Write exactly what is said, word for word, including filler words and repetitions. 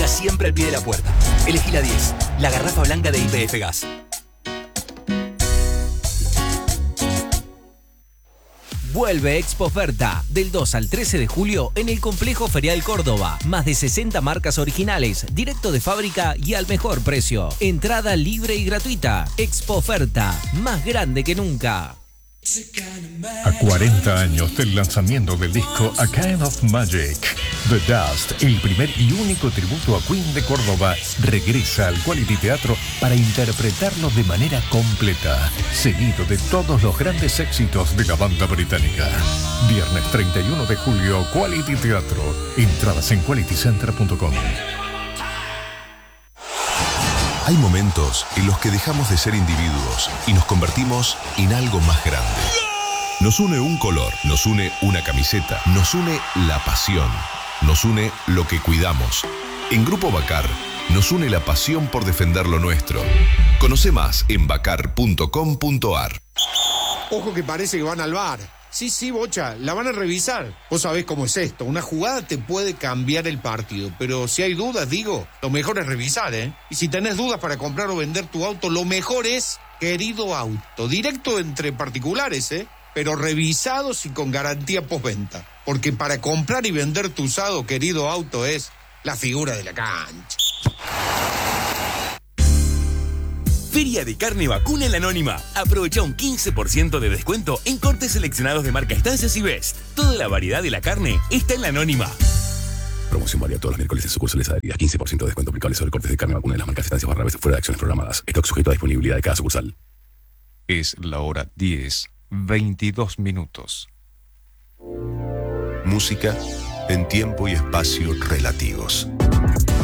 tengas siempre al pie de la puerta. Elegí la diez, la garrafa blanca de Y P F Gas. Vuelve Expo Oferta del dos al trece de julio en el Complejo Ferial Córdoba. Más de sesenta marcas originales, directo de fábrica y al mejor precio. Entrada libre y gratuita. Expo Oferta, más grande que nunca. A cuarenta años del lanzamiento del disco A Kind of Magic, The Dust, el primer y único tributo a Queen de Córdoba, regresa al Quality Teatro para interpretarlo de manera completa, seguido de todos los grandes éxitos de la banda británica. Viernes treinta y uno de julio, Quality Teatro. Entradas en quality center punto com. Hay momentos en los que dejamos de ser individuos y nos convertimos en algo más grande. Nos une un color, nos une una camiseta, nos une la pasión, nos une lo que cuidamos. En Grupo Bacar nos une la pasión por defender lo nuestro. Conoce más en bacar punto com punto ar. Ojo que parece que van al bar. Sí, sí, Bocha, la van a revisar. Vos sabés cómo es esto. Una jugada te puede cambiar el partido, pero si hay dudas, digo, lo mejor es revisar, ¿eh? Y si tenés dudas para comprar o vender tu auto, lo mejor es Querido Auto. Directo entre particulares, ¿eh? Pero revisados y con garantía postventa. Porque para comprar y vender tu usado, Querido Auto es la figura de la cancha. Feria de Carne Vacuna en la Anónima. Aprovecha un quince por ciento de descuento en cortes seleccionados de marca Estancias y Best. Toda la variedad de la carne está en la Anónima. Promoción válida todos los miércoles en sucursales adheridas. quince por ciento de descuento aplicable sobre cortes de carne vacuna de las marcas Estancias barra Best fuera de acciones programadas. Stock sujeto a disponibilidad de cada sucursal. Es la hora diez, veintidós minutos. Música en tiempo y espacio relativos.